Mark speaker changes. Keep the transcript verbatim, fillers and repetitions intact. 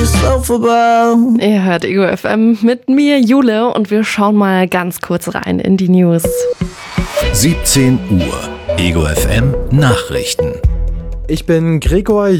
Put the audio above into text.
Speaker 1: yourself about.
Speaker 2: Ihr hört Ego F M mit mir, Jule, und wir schauen mal ganz kurz rein in die News.
Speaker 3: siebzehn Uhr, Ego F M Nachrichten.
Speaker 4: Ich bin Gregor